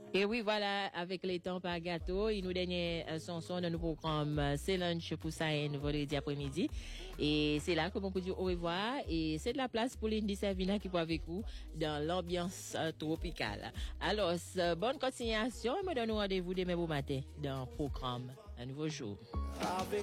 Et oui, voilà, avec les temps par gâteau, il nous donne son de nos programmes, c'est lunch pour ça, vendredi après-midi. Et c'est là que on peut dire au revoir. Et c'est de la place pour Lindy Servina qui peut avec vous dans l'ambiance tropicale. Alors, bonne continuation. Et me donne rendez-vous demain au matin dans le programme Un Nouveau Jour.